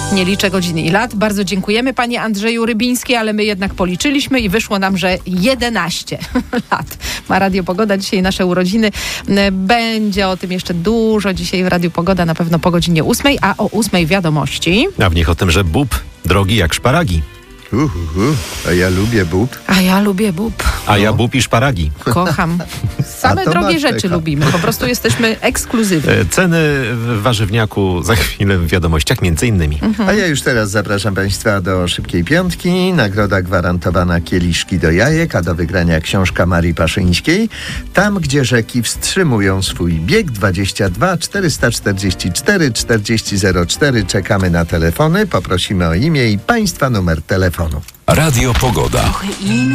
Nie liczę godzin i lat. Bardzo dziękujemy panie Andrzeju Rybiński, ale my jednak policzyliśmy i wyszło nam, że 11 lat ma Radio Pogoda. Dzisiaj nasze urodziny. Będzie o tym jeszcze dużo dzisiaj w Radiu Pogoda, na pewno po godzinie 8, a o 8 wiadomości. A w nich o tym, że bób drogi jak szparagi. A ja lubię bób. A ja lubię bób. A ja bób i szparagi. Kocham. Same drogie rzeczy lubimy. Po prostu jesteśmy ekskluzywni. Ceny w warzywniaku za chwilę w wiadomościach między innymi. A ja już teraz zapraszam Państwa do Szybkiej Piątki. Nagroda gwarantowana kieliszki do jajek, a do wygrania książka Marii Paszyńskiej. Tam, gdzie rzeki wstrzymują swój bieg. 22 444 4004. Czekamy na telefony. Poprosimy o imię i Państwa numer telefonu. Radio Pogoda.